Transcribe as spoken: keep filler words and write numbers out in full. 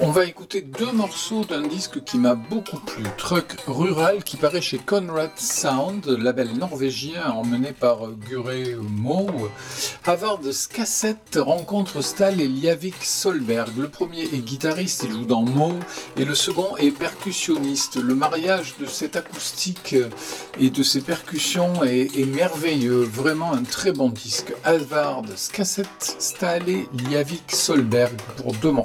On va écouter deux morceaux d'un disque qui m'a beaucoup plu, Truck Rural, qui paraît chez Conrad Sound, label norvégien emmené par Gure Mo. Havard Cassette rencontre Stahl et Liavik Solberg. Le premier est guitariste, il joue dans Mo, et le second est percussionniste. Le mariage de cette acoustique et de ces percussions est, est merveilleux, vraiment un très bon disque. Havard Cassette, Stahl et Liavik Solberg pour deux morceaux.